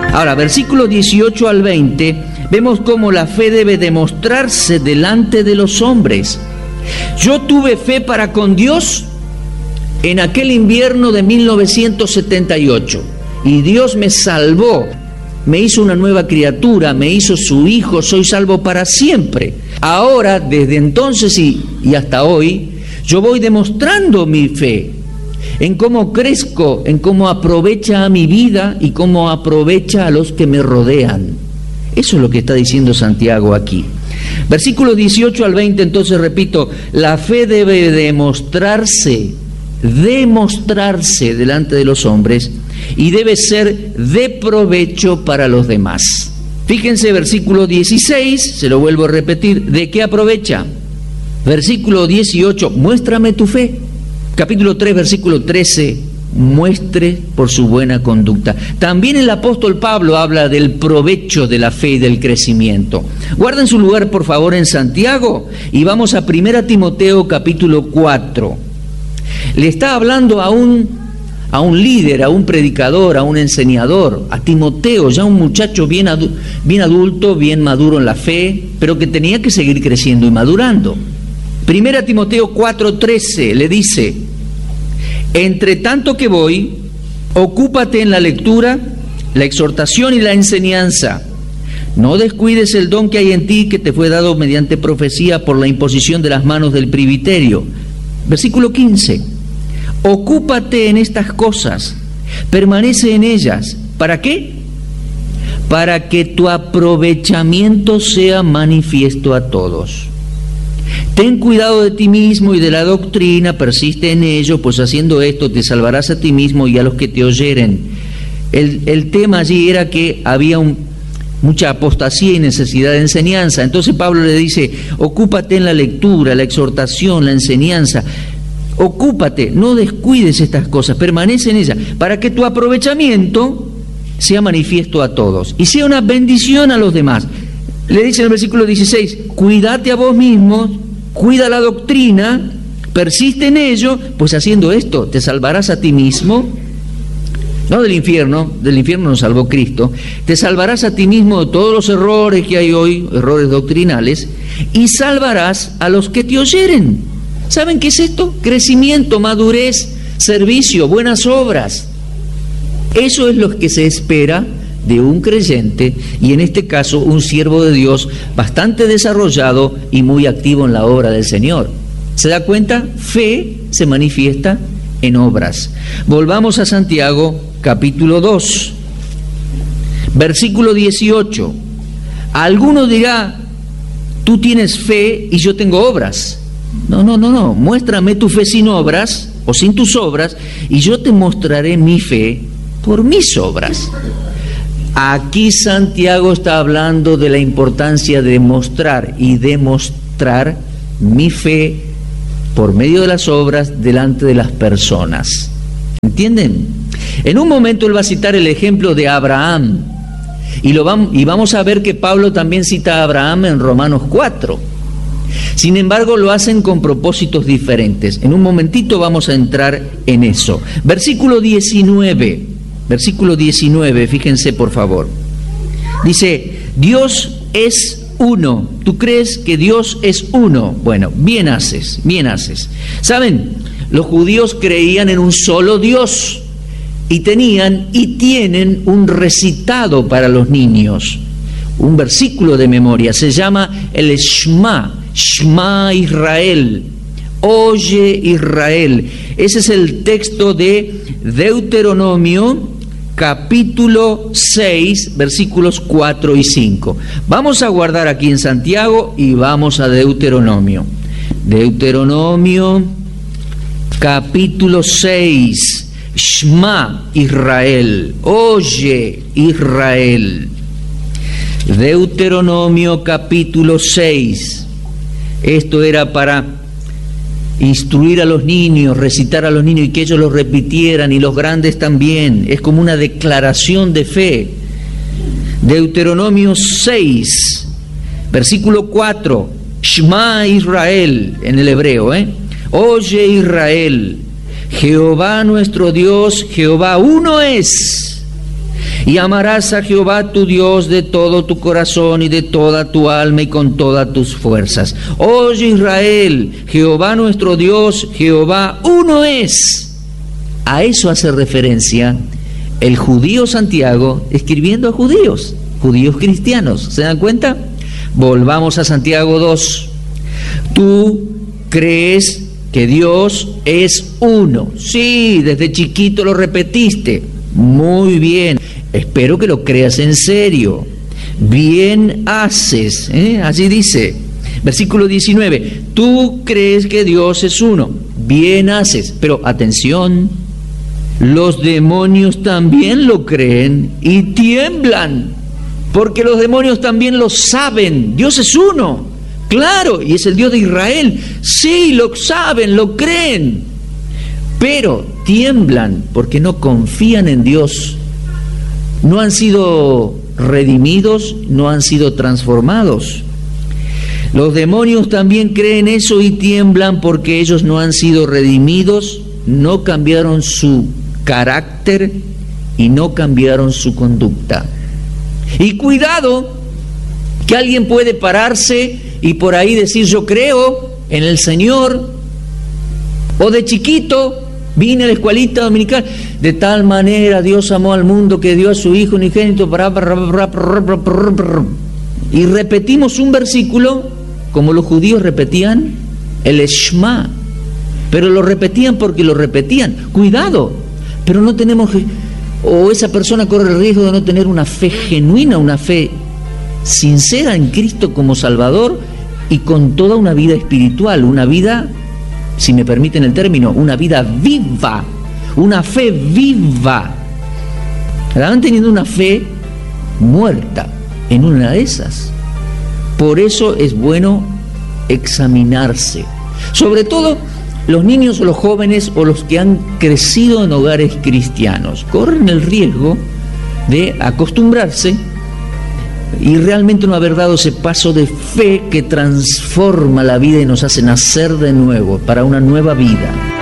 Ahora, versículos 18 al 20, vemos cómo la fe debe demostrarse delante de los hombres. Yo tuve fe para con Dios en aquel invierno de 1978 y Dios me salvó, me hizo una nueva criatura, me hizo su hijo, soy salvo para siempre. Ahora, desde entonces y hasta hoy, yo voy demostrando mi fe en cómo crezco, en cómo aprovecha a mi vida y cómo aprovecha a los que me rodean. Eso es lo que está diciendo Santiago aquí. Versículos 18 al 20, entonces repito, la fe debe demostrarse delante de los hombres y debe ser de provecho para los demás. Fíjense, versículo 16, se lo vuelvo a repetir, ¿de qué aprovecha? Versículo 18, muéstrame tu fe. Capítulo 3, versículo 13, muestre por su buena conducta. También el apóstol Pablo habla del provecho de la fe y del crecimiento. Guarden su lugar, por favor, en Santiago y vamos a 1 Timoteo capítulo 4. Le está hablando a un líder, a un predicador, a un enseñador, a Timoteo, ya un muchacho bien adulto, bien maduro en la fe, pero que tenía que seguir creciendo y madurando. 1 Timoteo 4:13 le dice: entre tanto que voy, ocúpate en la lectura, la exhortación y la enseñanza. No descuides el don que hay en ti, que te fue dado mediante profecía por la imposición de las manos del presbiterio. Versículo 15. Ocúpate en estas cosas, permanece en ellas. ¿Para qué? Para que tu aprovechamiento sea manifiesto a todos. Ten cuidado de ti mismo y de la doctrina, persiste en ello, pues haciendo esto te salvarás a ti mismo y a los que te oyeren. El tema allí era que había mucha apostasía y necesidad de enseñanza. Entonces Pablo le dice: ocúpate en la lectura, la exhortación, la enseñanza. Ocúpate, no descuides estas cosas, permanece en ellas, para que tu aprovechamiento sea manifiesto a todos y sea una bendición a los demás. Le dice en el versículo 16, cuídate a vos mismos, cuida la doctrina, persiste en ello, pues haciendo esto te salvarás a ti mismo, no del infierno nos salvó Cristo, te salvarás a ti mismo de todos los errores que hay hoy, errores doctrinales, y salvarás a los que te oyeren. ¿Saben qué es esto? Crecimiento, madurez, servicio, buenas obras. Eso es lo que se espera de un creyente y en este caso un siervo de Dios bastante desarrollado y muy activo en la obra del Señor. ¿Se da cuenta? Fe se manifiesta en obras. Volvamos a Santiago capítulo 2, versículo 18. Alguno dirá: tú tienes fe y yo tengo obras. No, muéstrame tu fe sin obras o sin tus obras y yo te mostraré mi fe por mis obras. Aquí Santiago está hablando de la importancia de mostrar y demostrar mi fe por medio de las obras delante de las personas. ¿Entienden? En un momento él va a citar el ejemplo de Abraham y vamos a ver que Pablo también cita a Abraham en Romanos 4. Sin embargo, lo hacen con propósitos diferentes. En un momentito vamos a entrar en eso. Versículo 19, fíjense por favor. Dice: Dios es uno. ¿Tú crees que Dios es uno? Bueno, bien haces. ¿Saben? Los judíos creían en un solo Dios y tenían y tienen un recitado para los niños, un versículo de memoria, se llama el Shema Israel. Oye Israel. Ese es el texto de Deuteronomio capítulo 6, versículos 4 y 5. Vamos a guardar aquí en Santiago y vamos a Deuteronomio. Deuteronomio capítulo 6. Shema Israel. Oye Israel. Deuteronomio capítulo 6. Esto era para instruir a los niños, recitar a los niños y que ellos lo repitieran y los grandes también. Es como una declaración de fe. Deuteronomio 6, versículo 4. Shema Israel en el hebreo, Oye Israel, Jehová nuestro Dios, Jehová uno es. Y amarás a Jehová tu Dios de todo tu corazón y de toda tu alma y con todas tus fuerzas. Oye Israel, Jehová nuestro Dios, Jehová uno es. A eso hace referencia el judío Santiago escribiendo a judíos cristianos. ¿Se dan cuenta? Volvamos a Santiago 2. Tú crees que Dios es uno. Sí, desde chiquito lo repetiste. Muy bien. Espero que lo creas en serio. Bien haces. Así dice. Versículo 19. Tú crees que Dios es uno. Bien haces. Pero atención, los demonios también lo creen y tiemblan. Porque los demonios también lo saben. Dios es uno. Claro, y es el Dios de Israel. Sí, lo saben, lo creen. Pero tiemblan porque no confían en Dios. No han sido redimidos, no han sido transformados. Los demonios también creen eso y tiemblan porque ellos no han sido redimidos, no cambiaron su carácter y no cambiaron su conducta. Y cuidado, que alguien puede pararse y por ahí decir yo creo en el Señor, o de chiquito vine a la escuelita dominical, de tal manera Dios amó al mundo que dio a su Hijo unigénito, y repetimos un versículo como los judíos repetían el Shema, pero lo repetían porque lo repetían. Cuidado, pero no tenemos, o esa persona corre el riesgo de no tener una fe genuina, una fe sincera en Cristo como Salvador y con toda una vida espiritual, una vida, si me permiten el término, una vida viva, una fe viva. Estaban teniendo una fe muerta en una de esas. Por eso es bueno examinarse. Sobre todo los niños o los jóvenes o los que han crecido en hogares cristianos corren el riesgo de acostumbrarse y realmente no haber dado ese paso de fe que transforma la vida y nos hace nacer de nuevo para una nueva vida.